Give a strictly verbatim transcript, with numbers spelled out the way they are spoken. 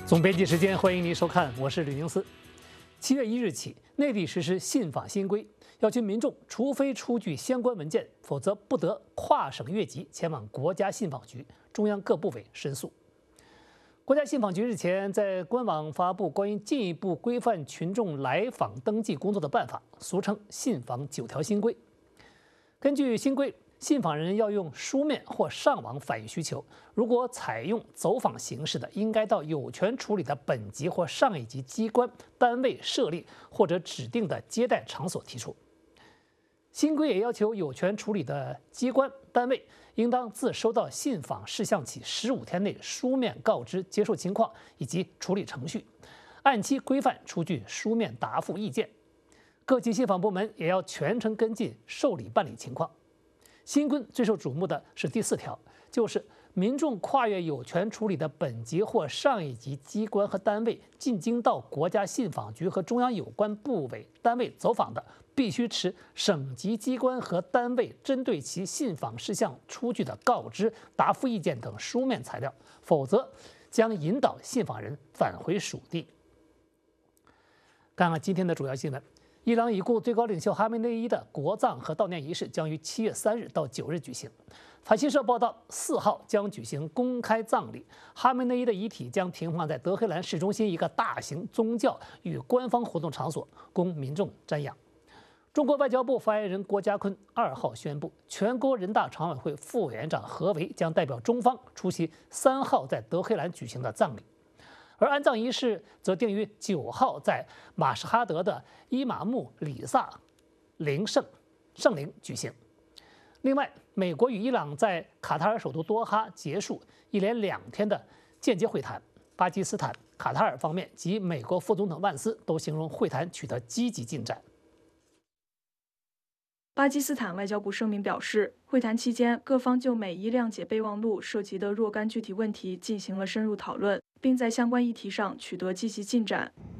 总编辑时间，欢迎您收看，我是吕宁思。七月一日起，内地实施信访新规，要求民众除非出具相关文件，否则不得跨省越级前往国家信访局、中央各部委申诉。国家信访局日前在官网发布关于进一步规范群众来访登记工作的办法，俗称“信访九条新规”。根据新规，信访人要用书面或上网反映需求，如果采用走访形式的，应该到有权处理的本级或上一级机关、单位设立或者指定的接待场所提出。新规也要求有权处理的机关、单位，应当自收到信访事项起十五天内书面告知接受情况以及处理程序，按期规范出具书面答复意见。各级信访部门也要全程跟进受理办理情况。新规最受瞩目的是第四条，就是民众跨越有权处理的本级或上一级机关和单位进京到国家信访局和中央有关部委单位走访的，必须持省级机关和单位针对其信访事项出具的告知、答复意见等书面材料，否则将引导信访人返回属地。看看今天的主要新闻。伊朗已故最高领袖哈梅内伊的国葬和悼念仪式将于七月三日到九日举行。法新社报道，四号将举行公开葬礼，哈梅内伊的遗体将停放在德黑兰市中心一个大型宗教与官方活动场所，供民众瞻仰。中国外交部发言人郭家坤二号宣布，全国人大常委会副委员长何为将代表中方出席三号在德黑兰举行的葬礼。而安葬仪式则定于九号在马什哈德的伊玛目里萨灵圣圣陵举行。另外，美国与伊朗在卡塔尔首都多哈结束一连两天的间接会谈。巴基斯坦、卡塔尔方面及美国副总统万斯都形容会谈取得积极进展。 巴基斯坦外交部声明表示，会谈期间，各方就美伊谅解备忘录涉及的若干具体问题进行了深入讨论，并在相关议题上取得积极进展。